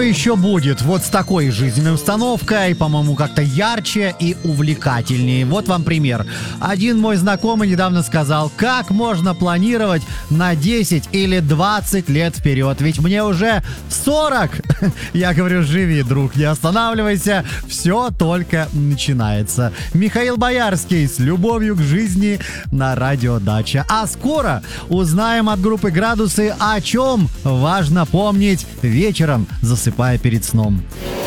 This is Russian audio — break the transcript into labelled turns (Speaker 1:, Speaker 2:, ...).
Speaker 1: еще будет вот с такой жизненной установкой, по-моему, как-то ярче и увлекательнее. Вот вам пример. Один мой знакомый недавно сказал, как можно планировать на 10 или 20 лет вперед, ведь мне уже 40. Я говорю, живи, друг, не останавливайся, все только начинается. Михаил Боярский с любовью к жизни на Радио Дача. А скоро узнаем от группы «Градусы», о чем важно помнить вечером, засыпая перед сном.